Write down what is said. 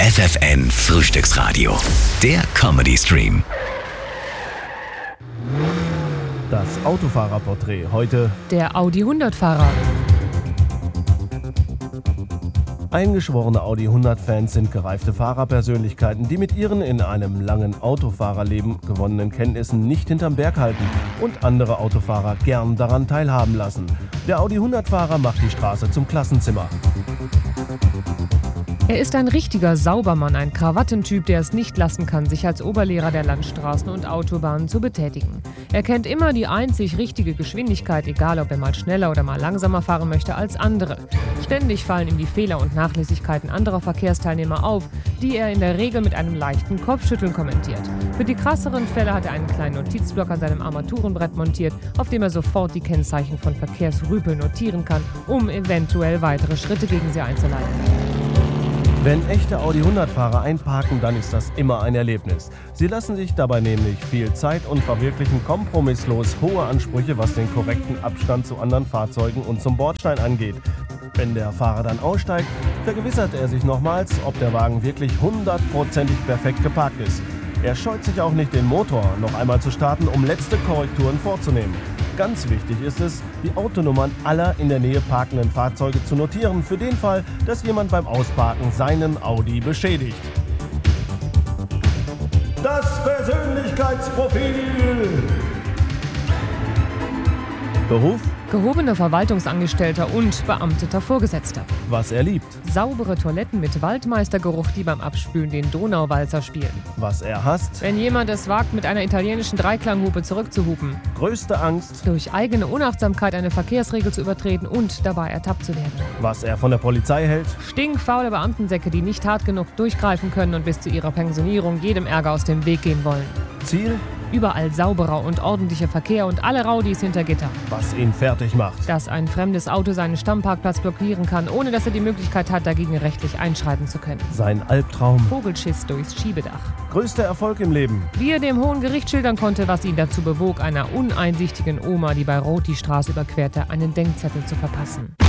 FFN Frühstücksradio. Der Comedy-Stream. Das Autofahrerporträt heute. Der Audi 100-Fahrer. Eingeschworene Audi 100-Fans sind gereifte Fahrerpersönlichkeiten, die mit ihren in einem langen Autofahrerleben gewonnenen Kenntnissen nicht hinterm Berg halten und andere Autofahrer gern daran teilhaben lassen. Der Audi 100-Fahrer macht die Straße zum Klassenzimmer. Er ist ein richtiger Saubermann, ein Krawattentyp, der es nicht lassen kann, sich als Oberlehrer der Landstraßen und Autobahnen zu betätigen. Er kennt immer die einzig richtige Geschwindigkeit, egal ob er mal schneller oder mal langsamer fahren möchte als andere. Ständig fallen ihm die Fehler und Nachlässigkeiten anderer Verkehrsteilnehmer auf, die er in der Regel mit einem leichten Kopfschütteln kommentiert. Für die krasseren Fälle hat er einen kleinen Notizblock an seinem Armaturenbrett montiert, auf dem er sofort die Kennzeichen von Verkehrsrüpel notieren kann, um eventuell weitere Schritte gegen sie einzuleiten. Wenn echte Audi 100-Fahrer einparken, dann ist das immer ein Erlebnis. Sie lassen sich dabei nämlich viel Zeit und verwirklichen kompromisslos hohe Ansprüche, was den korrekten Abstand zu anderen Fahrzeugen und zum Bordstein angeht. Wenn der Fahrer dann aussteigt, vergewissert er sich nochmals, ob der Wagen wirklich 100%ig perfekt geparkt ist. Er scheut sich auch nicht, den Motor noch einmal zu starten, um letzte Korrekturen vorzunehmen. Ganz wichtig ist es, die Autonummern aller in der Nähe parkenden Fahrzeuge zu notieren, für den Fall, dass jemand beim Ausparken seinen Audi beschädigt. Das Persönlichkeitsprofil. Beruf? Gehobener Verwaltungsangestellter und beamteter Vorgesetzter. Was er liebt. Saubere Toiletten mit Waldmeistergeruch, die beim Abspülen den Donauwalzer spielen. Was er hasst. Wenn jemand es wagt, mit einer italienischen Dreiklanghupe zurückzuhupen. Größte Angst. Durch eigene Unachtsamkeit eine Verkehrsregel zu übertreten und dabei ertappt zu werden. Was er von der Polizei hält. Stinkfaule Beamtensäcke, die nicht hart genug durchgreifen können und bis zu ihrer Pensionierung jedem Ärger aus dem Weg gehen wollen. Ziel? Überall sauberer und ordentlicher Verkehr und alle Raudis hinter Gitter. Was ihn fertig macht. Dass ein fremdes Auto seinen Stammparkplatz blockieren kann, ohne dass er die Möglichkeit hat, dagegen rechtlich einschreiten zu können. Sein Albtraum. Vogelschiss durchs Schiebedach. Größter Erfolg im Leben. Wie er dem Hohen Gericht schildern konnte, was ihn dazu bewog, einer uneinsichtigen Oma, die bei Rot die Straße überquerte, einen Denkzettel zu verpassen.